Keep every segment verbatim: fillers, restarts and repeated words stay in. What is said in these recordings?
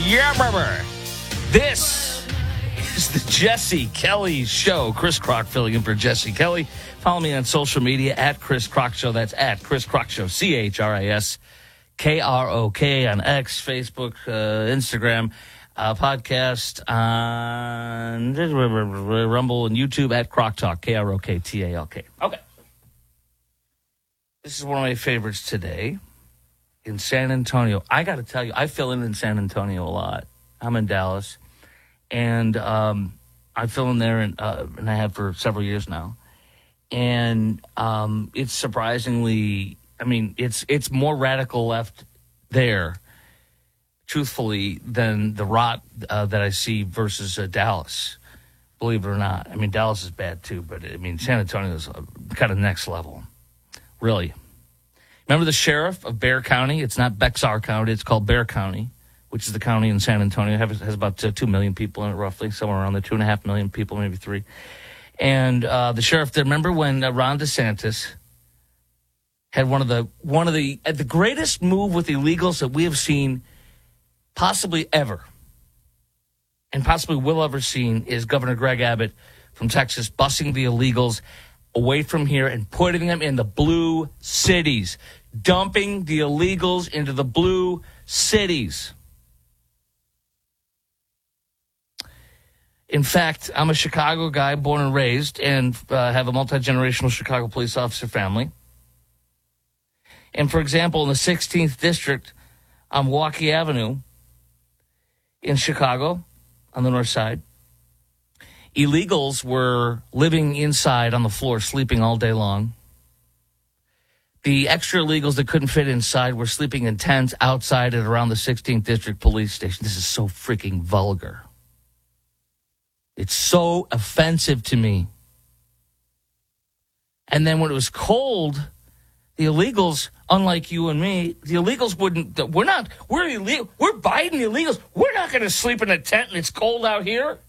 Yeah, brother. This is the Jesse Kelly Show. Chris Crock filling in for Jesse Kelly. Follow me on social media at Chris Crock Show. That's at Chris Crock Show. C H R I S K R O K on X, Facebook, uh, Instagram, uh, podcast on Rumble and YouTube at Crock Talk. K R O K T A L K. Okay. This is one of my favorites today. In San Antonio, I got to tell you, I fill in in San Antonio a lot. I'm in Dallas, and um, I fill in there, and, uh, and I have for several years now. And um, it's surprisingly, I mean, it's it's more radical left there, truthfully, than the rot uh, that I see versus uh, Dallas. Believe it or not, I mean, Dallas is bad too, but I mean, San Antonio is uh, kind of next level, really. Remember the sheriff of Bexar County? It's not Bexar County. It's called Bexar County, which is the county in San Antonio. It has, has about uh, two million people in it, roughly, somewhere around the two point five million people, maybe three. And uh, the sheriff there, remember when uh, Ron DeSantis had one of the one of the uh, the greatest move with illegals that we have seen possibly ever, and possibly will ever seen, is Governor Greg Abbott from Texas busing the illegals away from here and putting them in the blue cities, dumping the illegals into the blue cities. In fact, I'm a Chicago guy, born and raised, and uh, have a multi-generational Chicago police officer family. And for example, in the sixteenth District on Milwaukee Avenue in Chicago, on the north side, illegals were living inside on the floor, sleeping all day long. The extra illegals that couldn't fit inside were sleeping in tents outside and around the sixteenth District Police Station. This is so freaking vulgar. It's so offensive to me. And then when it was cold, the illegals, unlike you and me, the illegals wouldn't, we're not, we're illegal, we're Biden illegals. We're not going to sleep in a tent and it's cold out here.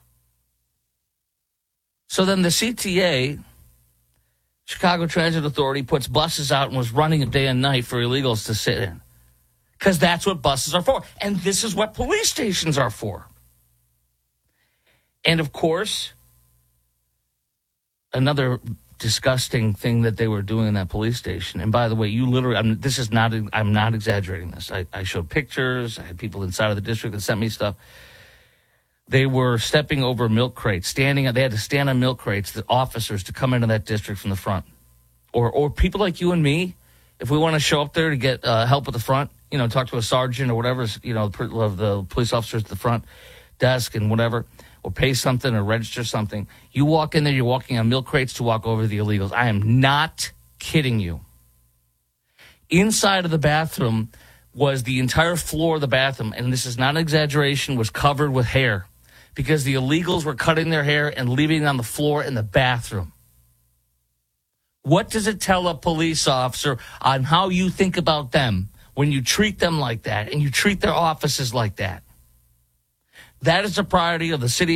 So then the C T A, Chicago Transit Authority, puts buses out and was running it day and night for illegals to sit in. Because that's what buses are for. And this is what police stations are for. And, of course, another disgusting thing that they were doing in that police station. And, by the way, you literally, I'm, this is not, I'm not exaggerating this. I, I showed pictures. I had people inside of the district that sent me stuff. They were stepping over milk crates, standing. They had to stand on milk crates, the officers, to come into that district from the front. Or or people like you and me, if we want to show up there to get uh, help at the front, you know, talk to a sergeant or whatever, you know, the police officers at the front desk and whatever, or pay something or register something. You walk in there, you're walking on milk crates to walk over the illegals. I am not kidding you. Inside of the bathroom was the entire floor of the bathroom, and this is not an exaggeration, was covered with hair. Because the illegals were cutting their hair and leaving it on the floor in the bathroom. What does it tell a police officer on how you think about them when you treat them like that and you treat their offices like that? That is a priority of the city